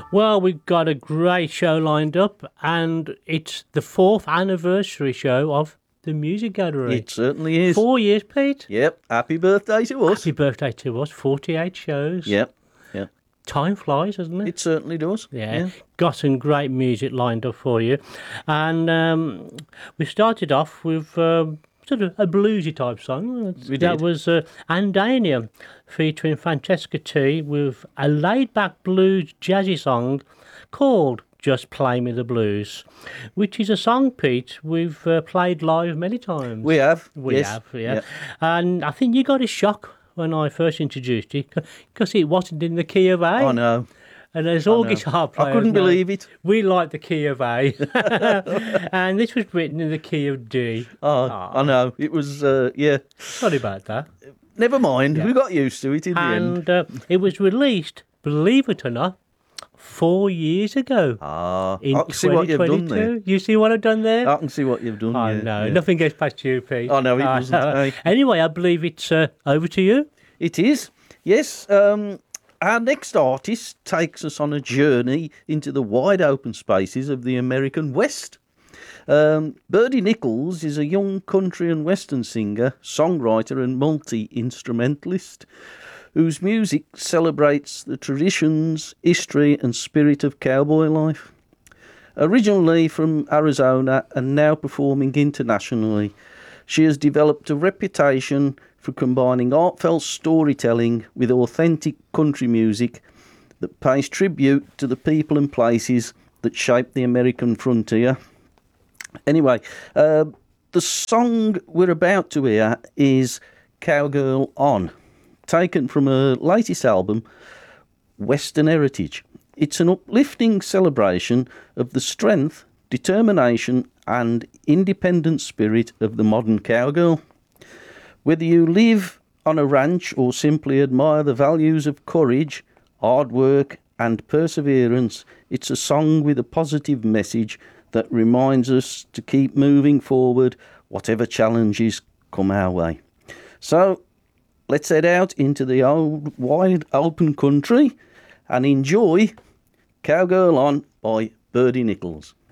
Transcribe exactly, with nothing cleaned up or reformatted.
Well, we've got a great show lined up, and it's the fourth anniversary show of the Music Gallery. It certainly is. Four years, Pete. Yep. Happy birthday to us. Happy birthday to us. forty-eight shows. Yep. Yep. Time flies, doesn't it? It certainly does. Yeah. yeah. Got some great music lined up for you. And um, we started off with um, sort of a bluesy type song. We that did. was uh, Andania featuring Francesca T with a laid-back blues jazzy song called Just Play Me the Blues, which is a song, Pete, we've uh, played live many times. We have. We yes. have, yeah. Yep. And I think you got a shock when I first introduced it, because it wasn't in the key of A. I know. And as all know. guitar players I couldn't know, believe it. we like the key of A. And this was written in the key of D. Oh, I know. It was, uh, yeah. Sorry about that. Never mind. We got used to it in the end. And uh, it was released, believe it or not, four years ago. Ah, in I can see what you've done there. twenty twenty-two. You see what I've done there? I can see what you've done. Oh, yeah, no, yeah. nothing gets past you, Pete. Oh, no, it Uh, doesn't, eh? Anyway, I believe it's uh, over to you. It is. Yes. Um, our next artist takes us on a journey into the wide open spaces of the American West. Um, Birdie Nichols is a young country and western singer, songwriter and multi-instrumentalist whose music celebrates the traditions, history and spirit of cowboy life. Originally from Arizona and now performing internationally, she has developed a reputation for combining heartfelt storytelling with authentic country music that pays tribute to the people and places that shape the American frontier. Anyway, uh, the song we're about to hear is Cowgirl On, taken from her latest album, Western Heritage. It's an uplifting celebration of the strength, determination and independent spirit of the modern cowgirl. Whether you live on a ranch or simply admire the values of courage, hard work and perseverance, it's a song with a positive message that reminds us to keep moving forward whatever challenges come our way. So let's head out into the old wide open country and enjoy Cowgirl On by Birdie Nichols.